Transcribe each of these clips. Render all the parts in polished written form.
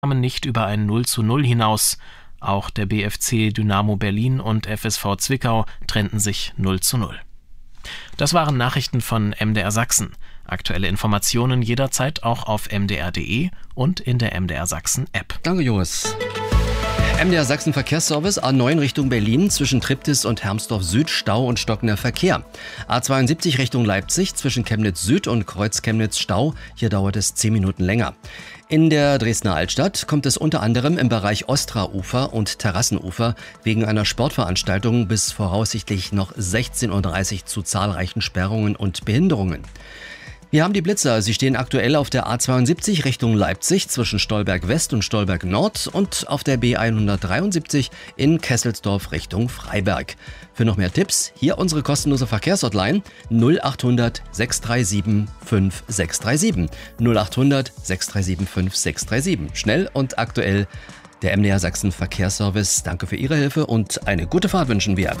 kamen nicht über ein 0:0 hinaus. Auch der BFC Dynamo Berlin und FSV Zwickau trennten sich 0:0. Das waren Nachrichten von MDR Sachsen. Aktuelle Informationen jederzeit auch auf mdr.de und in der MDR Sachsen App. Danke, Joris. MDR Sachsen Verkehrsservice, A9 Richtung Berlin, zwischen Triptis und Hermsdorf Süd, Stau und stockender Verkehr. A72 Richtung Leipzig, zwischen Chemnitz Süd und Kreuz Chemnitz Stau, hier dauert es 10 Minuten länger. In der Dresdner Altstadt kommt es unter anderem im Bereich Ostraufer und Terrassenufer wegen einer Sportveranstaltung bis voraussichtlich noch 16:30 Uhr zu zahlreichen Sperrungen und Behinderungen. Wir haben die Blitzer. Sie stehen aktuell auf der A72 Richtung Leipzig zwischen Stolberg West und Stolberg Nord und auf der B173 in Kesselsdorf Richtung Freiberg. Für noch mehr Tipps, hier unsere kostenlose Verkehrshotline 0800 637 5637. 0800 637 5637. Schnell und aktuell der MDR Sachsen Verkehrsservice. Danke für Ihre Hilfe und eine gute Fahrt wünschen wir.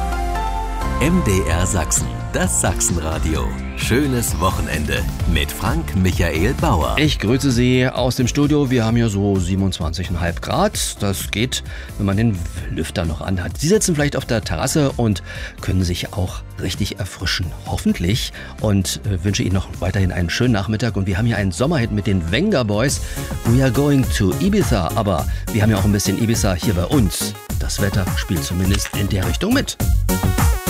MDR Sachsen, das Sachsenradio. Schönes Wochenende mit Frank Michael Bauer. Ich grüße Sie aus dem Studio. Wir haben hier so 27,5 Grad. Das geht, wenn man den Lüfter noch anhat. Sie sitzen vielleicht auf der Terrasse und können sich auch richtig erfrischen. Hoffentlich. Und wünsche Ihnen noch weiterhin einen schönen Nachmittag. Und wir haben hier einen Sommerhit mit den Venga Boys. We are going to Ibiza. Aber wir haben ja auch ein bisschen Ibiza hier bei uns. Das Wetter spielt zumindest in der Richtung mit.